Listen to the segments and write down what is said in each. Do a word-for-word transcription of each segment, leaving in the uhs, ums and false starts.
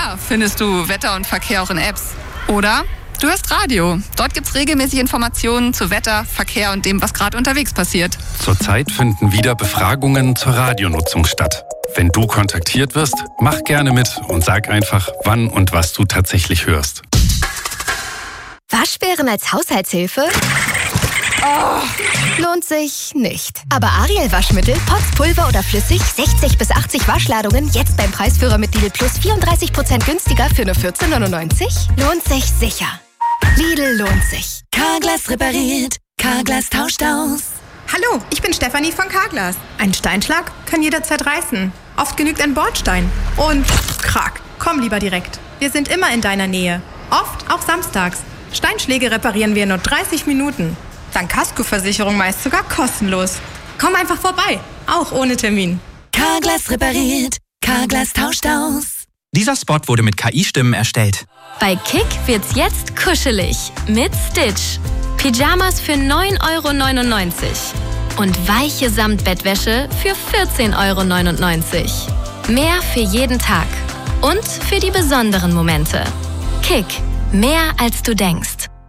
Klar findest du Wetter und Verkehr auch in Apps. Oder du hörst Radio. Dort gibt's regelmäßig Informationen zu Wetter, Verkehr und dem, was gerade unterwegs passiert. Zurzeit finden wieder Befragungen zur Radionutzung statt. Wenn du kontaktiert wirst, mach gerne mit und sag einfach, wann und was du tatsächlich hörst. Waschbären als Haushaltshilfe? Oh, lohnt sich nicht. Aber Ariel Waschmittel, Pots, Pulver oder flüssig, sechzig bis achtzig Waschladungen, jetzt beim Preisführer mit Lidl Plus vierunddreißig Prozent günstiger für nur vierzehn neunundneunzig? Lohnt sich sicher. Lidl lohnt sich. Carglass repariert, Carglass tauscht aus. Hallo, ich bin Stefanie von Carglass. Ein Steinschlag kann jederzeit reißen. Oft genügt ein Bordstein. Und krack, komm lieber direkt. Wir sind immer in deiner Nähe. Oft auch samstags. Steinschläge reparieren wir in nur dreißig Minuten. Dank Kaskoversicherung meist sogar kostenlos. Komm einfach vorbei, auch ohne Termin. Carglass repariert, Carglass tauscht aus. Dieser Spot wurde mit K I-Stimmen erstellt. Bei Kick wird's jetzt kuschelig mit Stitch. Pyjamas für neun Euro neunundneunzig und weiche Samtbettwäsche für vierzehn Euro neunundneunzig. Mehr für jeden Tag und für die besonderen Momente. Kick, mehr als du denkst.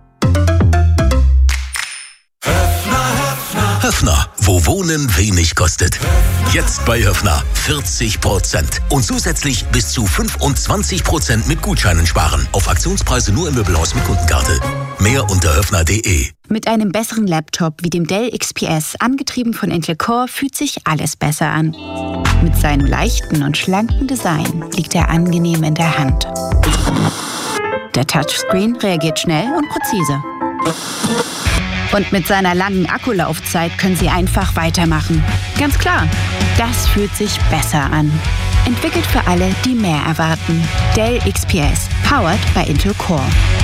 Höffner, wo Wohnen wenig kostet. Jetzt bei Höffner vierzig Prozent. Und zusätzlich bis zu fünfundzwanzig Prozent mit Gutscheinen sparen. Auf Aktionspreise nur im Möbelhaus mit Kundenkarte. Mehr unter höffner punkt de. Mit einem besseren Laptop wie dem Dell X P S, angetrieben von Intel Core, fühlt sich alles besser an. Mit seinem leichten und schlanken Design liegt er angenehm in der Hand. Der Touchscreen reagiert schnell und präzise. Und mit seiner langen Akkulaufzeit können Sie einfach weitermachen. Ganz klar, das fühlt sich besser an. Entwickelt für alle, die mehr erwarten. Dell X P S, powered by Intel Core.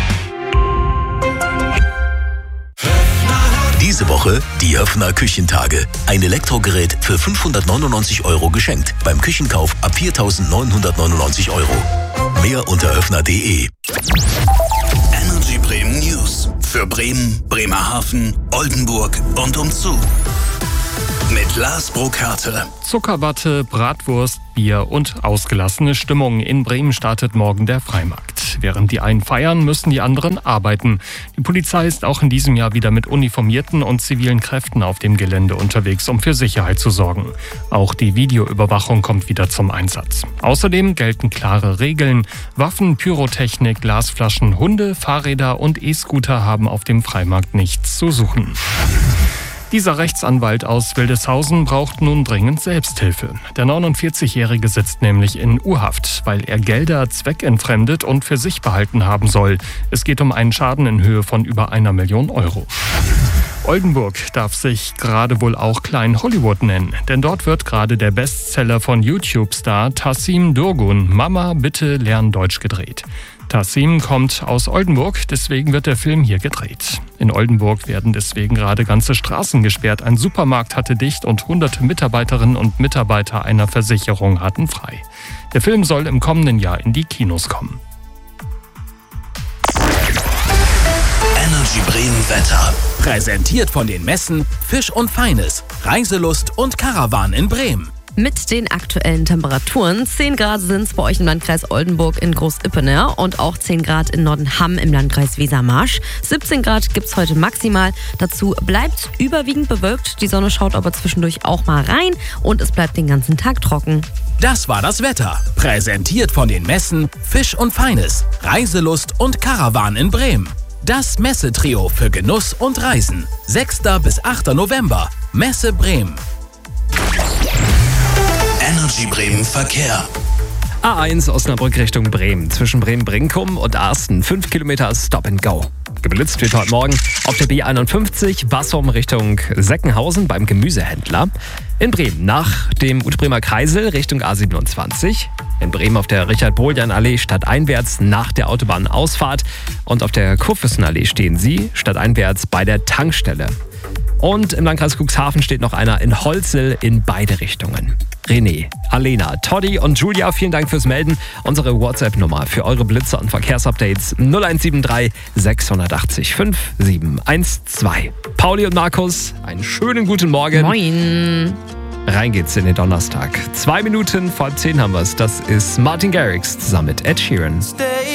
Diese Woche die Höffner Küchentage. Ein Elektrogerät für fünfhundertneunundneunzig Euro geschenkt. Beim Küchenkauf ab viertausendneunhundertneunundneunzig Euro. Mehr unter höffner punkt de. Energy Bremen News. Für Bremen, Bremerhaven, Oldenburg und umzu. Mit Lars Burkhardt. Zuckerwatte, Bratwurst, Bier und ausgelassene Stimmung. In Bremen startet morgen der Freimarkt. Während die einen feiern, müssen die anderen arbeiten. Die Polizei ist auch in diesem Jahr wieder mit uniformierten und zivilen Kräften auf dem Gelände unterwegs, um für Sicherheit zu sorgen. Auch die Videoüberwachung kommt wieder zum Einsatz. Außerdem gelten klare Regeln. Waffen, Pyrotechnik, Glasflaschen, Hunde, Fahrräder und E-Scooter haben auf dem Freimarkt nichts zu suchen. Dieser Rechtsanwalt aus Wildeshausen braucht nun dringend Selbsthilfe. Der neunundvierzigjährige sitzt nämlich in U-Haft, weil er Gelder zweckentfremdet und für sich behalten haben soll. Es geht um einen Schaden in Höhe von über einer Million Euro. Oldenburg darf sich gerade wohl auch Klein Hollywood nennen, denn dort wird gerade der Bestseller von YouTube-Star Tassim Durgun, Mama, bitte lern Deutsch, gedreht. Tassim kommt aus Oldenburg, deswegen wird der Film hier gedreht. In Oldenburg werden deswegen gerade ganze Straßen gesperrt. Ein Supermarkt hatte dicht und hunderte Mitarbeiterinnen und Mitarbeiter einer Versicherung hatten frei. Der Film soll im kommenden Jahr in die Kinos kommen. Energy Bremen Wetter. Präsentiert von den Messen Fisch und Feines, Reiselust und Caravan in Bremen. Mit den aktuellen Temperaturen. zehn Grad sind es bei euch im Landkreis Oldenburg in Groß-Ippener und auch zehn Grad in Nordenham im Landkreis Wesermarsch. siebzehn Grad gibt es heute maximal. Dazu bleibt überwiegend bewölkt. Die Sonne schaut aber zwischendurch auch mal rein und es bleibt den ganzen Tag trocken. Das war das Wetter. Präsentiert von den Messen Fisch und Feines, Reiselust und Caravan in Bremen. Das Messetrio für Genuss und Reisen. sechster bis achter November. Messe Bremen. Energy Bremen Verkehr. A eins Osnabrück Richtung Bremen. Zwischen Bremen-Brinkum und Arsten. fünf Kilometer Stop and Go. Geblitzt wird heute Morgen auf der B einundfünfzig Bassum Richtung Seckenhausen beim Gemüsehändler. In Bremen nach dem Ute-Bremer Kreisel Richtung A siebenundzwanzig. In Bremen auf der Richard-Bohljan-Allee stadteinwärts nach der Autobahnausfahrt. Und auf der Kurfürstenallee stehen Sie stadteinwärts bei der Tankstelle. Und im Landkreis Cuxhaven steht noch einer in Holzel in beide Richtungen. René, Alena, Toddy und Julia, vielen Dank fürs Melden. Unsere WhatsApp-Nummer für eure Blitzer und Verkehrsupdates null eins sieben drei sechs acht null fünf sieben eins zwei. Pauli und Markus, einen schönen guten Morgen. Moin. Rein geht's in den Donnerstag. Zwei Minuten vor halb zehn haben wir's. Das ist Martin Garrix zusammen mit Ed Sheeran.